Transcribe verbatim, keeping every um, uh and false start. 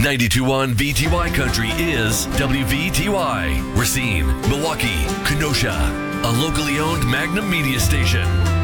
ninety-two point one V T Y Country is W V T Y. Racine, Milwaukee, Kenosha. A locally owned Magnum media station.